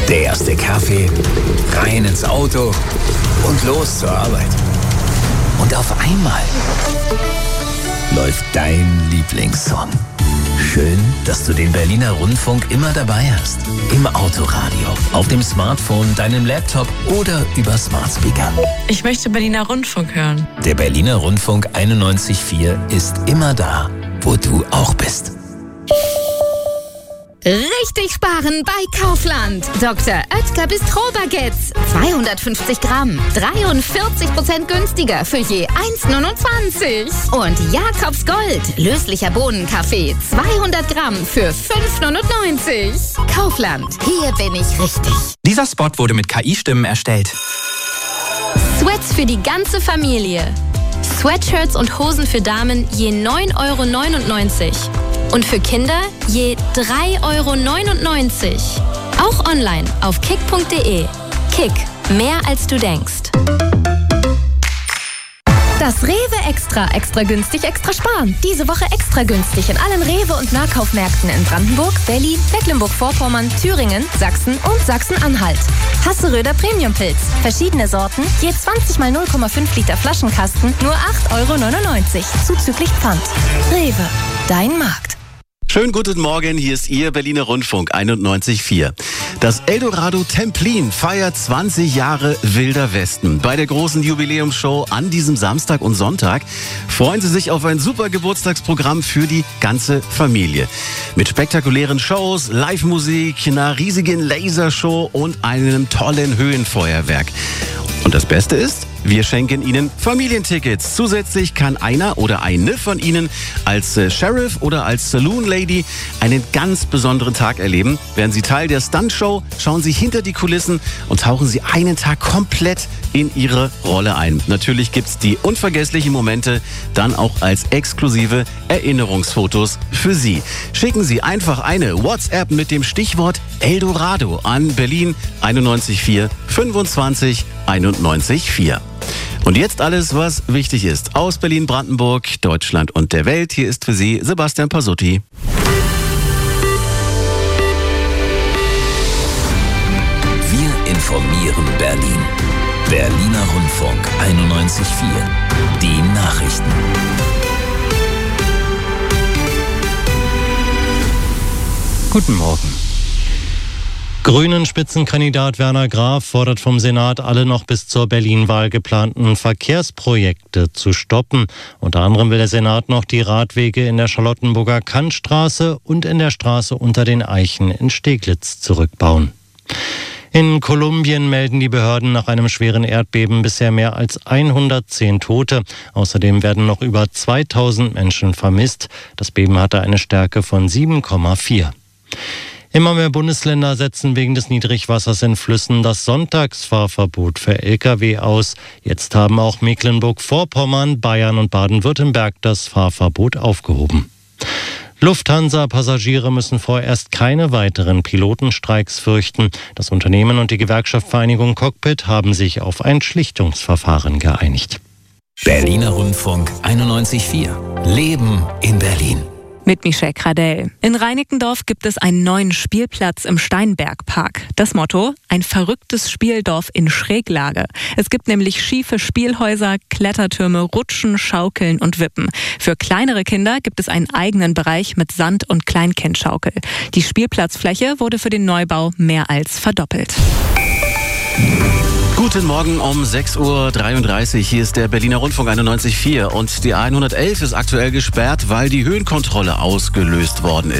Der erste Kaffee, rein ins Auto und los zur Arbeit. Und auf einmal läuft dein Lieblingssong. Schön, dass du den Berliner Rundfunk immer dabei hast. Im Autoradio, auf dem Smartphone, deinem Laptop oder über Smart Speaker. Ich möchte Berliner Rundfunk hören. Der Berliner Rundfunk 91.4 ist immer da, wo du auch bist. Richtig sparen bei Kaufland. Dr. Oetker Bistro-Baguettes. 250 Gramm. 43% günstiger für je 1,29. Und Jakobs Gold. Löslicher Bohnenkaffee. 200 Gramm für 5,99. Kaufland. Hier bin ich richtig. Dieser Spot wurde mit KI-Stimmen erstellt. Sweats für die ganze Familie. Sweatshirts und Hosen für Damen je 9,99 €. Und für Kinder je 3,99 €. Auch online auf kick.de. Kick, mehr als du denkst. Das Rewe extra günstig, extra sparen. Diese Woche extra günstig in allen Rewe- und Nahkaufmärkten in Brandenburg, Berlin, Mecklenburg-Vorpommern, Thüringen, Sachsen und Sachsen-Anhalt. Hasseröder Premiumpilz. Verschiedene Sorten, je 20 mal 0,5 Liter Flaschenkasten, nur 8,99 € zuzüglich Pfand. Rewe, dein Markt. Schönen guten Morgen, hier ist Ihr Berliner Rundfunk 91.4. Das Eldorado Templin feiert 20 Jahre Wilder Westen. Bei der großen Jubiläumsshow an diesem Samstag und Sonntag freuen Sie sich auf ein super Geburtstagsprogramm für die ganze Familie. Mit spektakulären Shows, Live-Musik, einer riesigen Lasershow und einem tollen Höhenfeuerwerk. Und das Beste ist, wir schenken Ihnen Familientickets. Zusätzlich kann einer oder eine von Ihnen als Sheriff oder als Saloon Lady einen ganz besonderen Tag erleben. Werden Sie Teil der Stuntshow, schauen Sie hinter die Kulissen und tauchen Sie einen Tag komplett in Ihre Rolle ein. Natürlich gibt's die unvergesslichen Momente dann auch als exklusive Erinnerungsfotos für Sie. Schicken Sie einfach eine WhatsApp mit dem Stichwort Eldorado an Berlin 91.4 25 91.4. Und jetzt alles, was wichtig ist. Aus Berlin, Brandenburg, Deutschland und der Welt. Hier ist für Sie Sebastian Pasutti. Wir informieren Berlin. Berliner Rundfunk 91.4. Die Nachrichten. Guten Morgen. Grünen-Spitzenkandidat Werner Graf fordert vom Senat, alle noch bis zur Berlin-Wahl geplanten Verkehrsprojekte zu stoppen. Unter anderem will der Senat noch die Radwege in der Charlottenburger Kantstraße und in der Straße unter den Eichen in Steglitz zurückbauen. In Kolumbien melden die Behörden nach einem schweren Erdbeben bisher mehr als 110 Tote. Außerdem werden noch über 2000 Menschen vermisst. Das Beben hatte eine Stärke von 7,4. Immer mehr Bundesländer setzen wegen des Niedrigwassers in Flüssen das Sonntagsfahrverbot für Lkw aus. Jetzt haben auch Mecklenburg-Vorpommern, Bayern und Baden-Württemberg das Fahrverbot aufgehoben. Lufthansa-Passagiere müssen vorerst keine weiteren Pilotenstreiks fürchten. Das Unternehmen und die Gewerkschaft Vereinigung Cockpit haben sich auf ein Schlichtungsverfahren geeinigt. Berliner Rundfunk 91.4. Leben in Berlin. Mit Michelle Kradell. In Reinickendorf gibt es einen neuen Spielplatz im Steinbergpark. Das Motto: ein verrücktes Spieldorf in Schräglage. Es gibt nämlich schiefe Spielhäuser, Klettertürme, Rutschen, Schaukeln und Wippen. Für kleinere Kinder gibt es einen eigenen Bereich mit Sand- und Kleinkindschaukel. Die Spielplatzfläche wurde für den Neubau mehr als verdoppelt. Guten Morgen um 6.33 Uhr. Hier ist der Berliner Rundfunk 91.4 und die A111 ist aktuell gesperrt, weil die Höhenkontrolle ausgelöst worden ist.